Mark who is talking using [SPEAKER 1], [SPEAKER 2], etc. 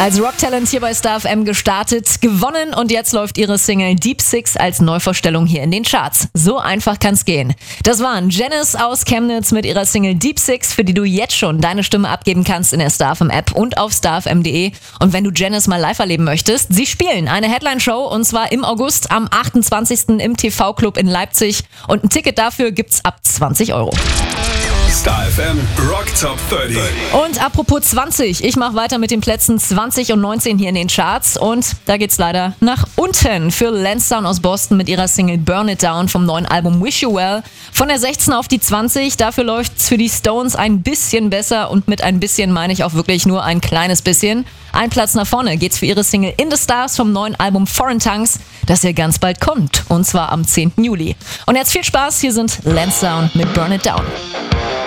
[SPEAKER 1] Als Rocktalent hier bei Star FM gestartet, gewonnen und jetzt läuft ihre Single Deep Six als Neuvorstellung hier in den Charts. So einfach kann's gehen. Das waren Janice aus Chemnitz mit ihrer Single Deep Six, für die du jetzt schon deine Stimme abgeben kannst in der Star FM App und auf starfm.de. Und wenn du Janice mal live erleben möchtest, sie spielen eine Headline-Show und zwar im August am 28. im TV-Club in Leipzig. Und ein Ticket dafür gibt's ab 20 Euro.
[SPEAKER 2] Star FM Rock Top 30.
[SPEAKER 1] Und apropos 20, ich mache weiter mit den Plätzen 20 und 19 hier in den Charts und da geht's leider nach unten für Lansdowne aus Boston mit ihrer Single Burn It Down vom neuen Album Wish You Well. Von der 16 auf die 20, dafür läuft's für die Stones ein bisschen besser und mit ein bisschen meine ich auch wirklich nur ein kleines bisschen. Ein Platz nach vorne geht's für ihre Single In the Stars vom neuen Album Foreign Tongues, das ja ganz bald kommt und zwar am 10. Juli. Und jetzt viel Spaß, hier sind Lansdowne mit Burn It Down.